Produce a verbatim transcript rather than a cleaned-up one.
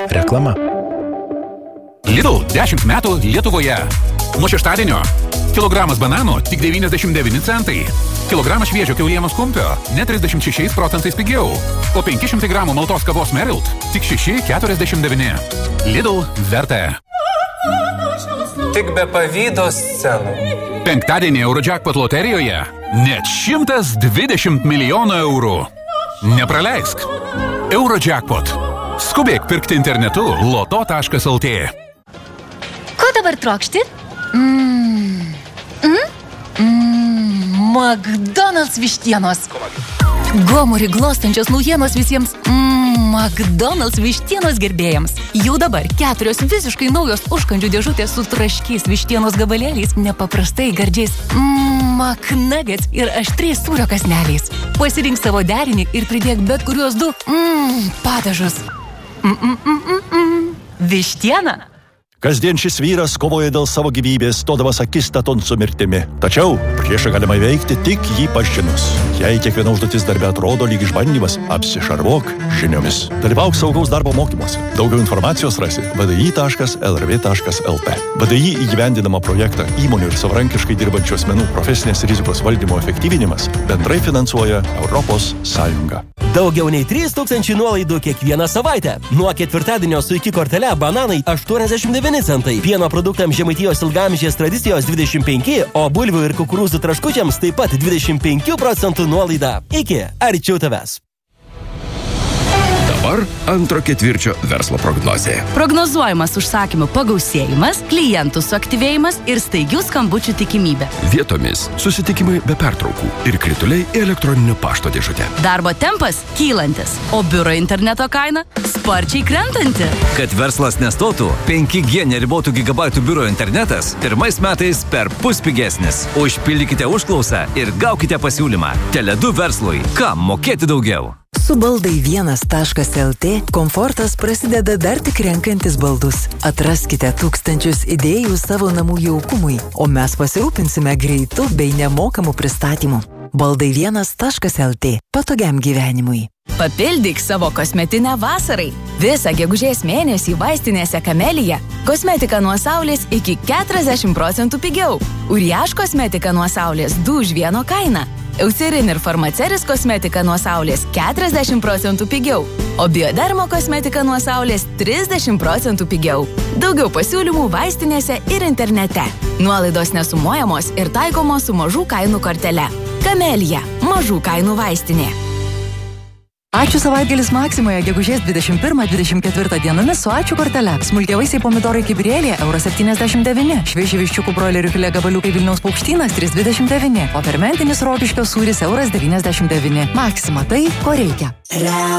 Reklama. Lidl dešimt metų Lietuvoje. Nuo šeštadienio kilogramas bananų tik devyniasdešimt devyni centai. Kilogramas šviežio kiaulienos kumpio net trisdešimt šešiais procentais pigiau. O penki šimtai gramų maltos kavos Merilt tik šeši keturiasdešimt devyni. Lidl vertė. Tik be pavydo scenų. Penktadienį Eurojackpot loterijoje net šimtas dvidešimt milijonų eurų. Nepraleisk. Eurojackpot. Skubėk pirkti internetu loto taškas el tė. Ko dabar trokšti? Mmm. Mm? Mmm. McDonald's vištienos. Gomurį glostančios naujienos visiems mmm. McDonald's vištienos gerbėjams. Jau dabar keturios visiškai naujos užkandžių dėžutės su traškiais vištienos gabalėliais, nepaprastai gardžiais mmm. McNuggets ir aštriais sūrio kąsneliais. Pasirink savo derinį ir pridėk bet kuriuos du mmm. padažus. Mm-mm-mm-mm. Vištiena. Kasdien šis vyras kovoja dėl savo gyvybės, stodamas akistaton su mirtimi. Tačiau priešą galima įveikti tik jį pažinus. Jei kiekviena užduotis darbe atrodo lyg išbandymas, apsišarvuok žiniomis. Dalyvauk saugaus darbo mokymuose. Daugiau informacijos rasi v d i taškas l r v taškas l t. v d i įgyvendinamą projektą įmonių ir savarankiškai dirbančių asmenų profesinės rizikos valdymo efektyvinimas bendrai finansuoja Europos Sąjunga. Daugiau nei trys tūkstančiai nuolaidų kiekvieną savaitę. Nuo ketvirtadienio su iki kortele bananai aštuoniasdešimt devyni centai, pieno produktams Žemaitijos ilgaamžės tradicijos dvidešimt penki, o bulvių ir kukurūzų traškučiams taip pat dvidešimt penki procentų nuolaida. Iki, arčiau tavęs. Dabar antro ketvirčio verslo prognozė. Prognozuojamas užsakymų pagausėjimas, klientų suaktyvėjimas ir staigių skambučių tikimybė. Vietomis susitikimai be pertraukų ir krituliai į elektroninio pašto dėžutę. Darbo tempas kylantis, o biuro interneto kaina sparčiai krentanti. Kad verslas nestotų, penki G neribotų gigabaitų biuro internetas pirmais metais per pus pigesnis. Užpildykite užklausą ir gaukite pasiūlymą. Tele du verslui. Kam mokėti daugiau? Su baldai vienas taškas el tė komfortas prasideda dar tik renkantis baldus. Atraskite tūkstančius idėjų savo namų jaukumui, o mes pasirūpinsime greitų bei nemokamų pristatymų. Baldai vienas taškas el tė. Patogiam gyvenimui. Papildyk savo kosmetinę vasarai. Visą gegužės mėnesį vaistinėse Kamelija. Kosmetika nuo saulės iki keturiasdešimt procentų pigiau. Uriaš kosmetika nuo saulės du už vieno kainą. Eucerin ir Farmaceris kosmetika nuo saulės keturiasdešimt procentų pigiau, o Biodermo kosmetika nuo saulės trisdešimt procentų pigiau. Daugiau pasiūlymų vaistinėse ir internete. Nuolaidos nesumuojamos ir taikomos su mažų kainų kortele. Kamelija – mažų kainų vaistinė. Ačiū savaitgalis Maksimoje, gegužės dvidešimt pirmą dvidešimt ketvirtą dienomis su ačiū kortele. Smulkiavaisiai pomidorai kibirėlė euro septyniasdešimt devyni, švieži viščiukų broilerių filė gabaliukai Vilniaus Paukštynas trys dvidešimt devyni, o fermentinis Rokiškio sūris euras devyniasdešimt devyni. Maksima tai, ko reikia.